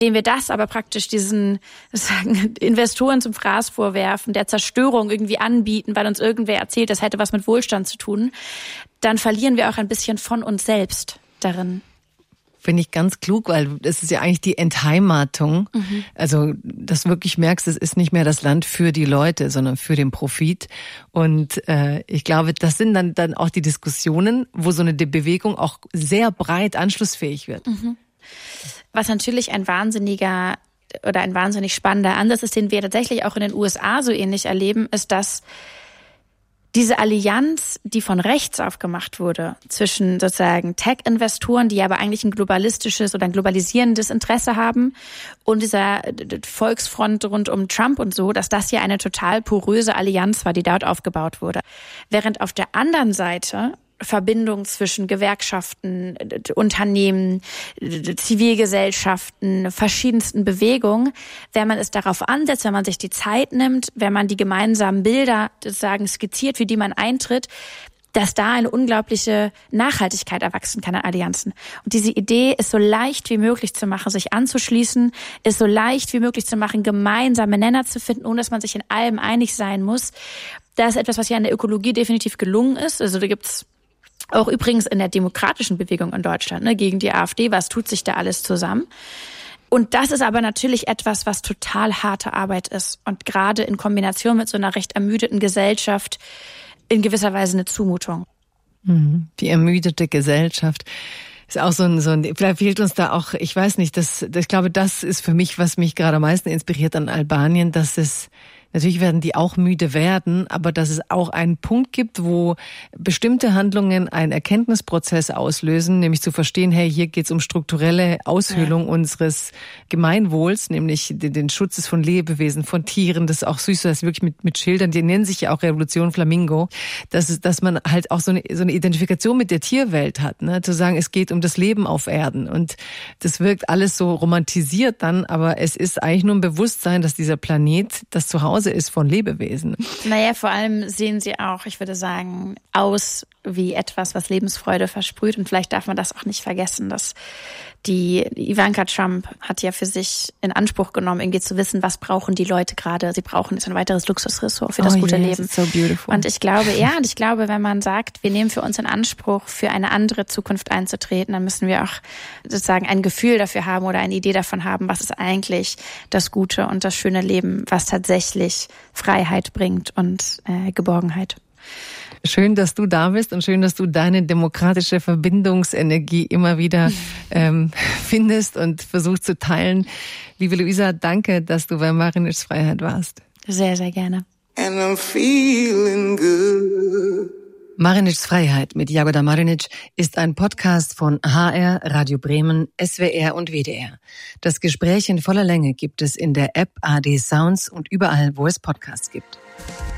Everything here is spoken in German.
Indem wir das aber praktisch diesen Investoren zum Fraß vorwerfen, der Zerstörung irgendwie anbieten, weil uns irgendwer erzählt, das hätte was mit Wohlstand zu tun, dann verlieren wir auch ein bisschen von uns selbst darin. Finde ich ganz klug, weil das ist ja eigentlich die Entheimatung. Also, dass du wirklich merkst, es ist nicht mehr das Land für die Leute, sondern für den Profit. Und ich glaube, das sind dann auch die Diskussionen, wo so eine Bewegung auch sehr breit anschlussfähig wird. Was natürlich ein wahnsinnig spannender Ansatz ist, den wir tatsächlich auch in den USA so ähnlich erleben, ist, dass diese Allianz, die von rechts aufgemacht wurde, zwischen sozusagen Tech-Investoren, die aber eigentlich ein globalistisches oder ein globalisierendes Interesse haben, und dieser Volksfront rund um Trump und so, dass das hier eine total poröse Allianz war, die dort aufgebaut wurde. Während auf der anderen Seite Verbindung zwischen Gewerkschaften, Unternehmen, Zivilgesellschaften, verschiedensten Bewegungen, wenn man es darauf ansetzt, wenn man sich die Zeit nimmt, wenn man die gemeinsamen Bilder sozusagen skizziert, für die man eintritt, dass da eine unglaubliche Nachhaltigkeit erwachsen kann an Allianzen. Und diese Idee ist so leicht wie möglich zu machen, sich anzuschließen, ist so leicht wie möglich zu machen, gemeinsame Nenner zu finden, ohne dass man sich in allem einig sein muss. Das ist etwas, was ja in der Ökologie definitiv gelungen ist. Also da gibt's auch übrigens in der demokratischen Bewegung in Deutschland, gegen die AfD, was tut sich da alles zusammen? Und das ist aber natürlich etwas, was total harte Arbeit ist und gerade in Kombination mit so einer recht ermüdeten Gesellschaft in gewisser Weise eine Zumutung. Die ermüdete Gesellschaft ist auch so ein, vielleicht fehlt uns da auch, ich weiß nicht, ich glaube, das ist für mich, was mich gerade am meisten inspiriert an Albanien, dass es natürlich werden die auch müde werden, aber dass es auch einen Punkt gibt, wo bestimmte Handlungen einen Erkenntnisprozess auslösen, nämlich zu verstehen, hey, hier geht's um strukturelle Aushöhlung unseres Gemeinwohls, nämlich den Schutz von Lebewesen, von Tieren. Das ist auch süß, das wirklich mit Schildern, die nennen sich ja auch Revolution Flamingo, dass man halt auch so eine Identifikation mit der Tierwelt hat, ne? Zu sagen, es geht um das Leben auf Erden. Und das wirkt alles so romantisiert dann, aber es ist eigentlich nur ein Bewusstsein, dass dieser Planet das Zuhause ist von Lebewesen. Naja, vor allem sehen sie auch, ich würde sagen, aus wie etwas, was Lebensfreude versprüht. Und vielleicht darf man das auch nicht vergessen, dass die Ivanka Trump hat ja für sich in Anspruch genommen, irgendwie zu wissen, was brauchen die Leute gerade. Sie brauchen jetzt ein weiteres Luxusressort für das gute Leben. So beautiful. Und ich glaube, wenn man sagt, wir nehmen für uns in Anspruch, für eine andere Zukunft einzutreten, dann müssen wir auch sozusagen ein Gefühl dafür haben oder eine Idee davon haben, was ist eigentlich das gute und das schöne Leben, was tatsächlich Freiheit bringt und Geborgenheit. Schön, dass du da bist und schön, dass du deine demokratische Verbindungsenergie immer wieder findest und versuchst zu teilen. Liebe Luisa, danke, dass du bei Marinitschs Freiheit warst. Sehr, sehr gerne. And I'm feeling good. Marinitschs Freiheit mit Jagoda Marinic ist ein Podcast von HR, Radio Bremen, SWR und WDR. Das Gespräch in voller Länge gibt es in der App AD Sounds und überall, wo es Podcasts gibt.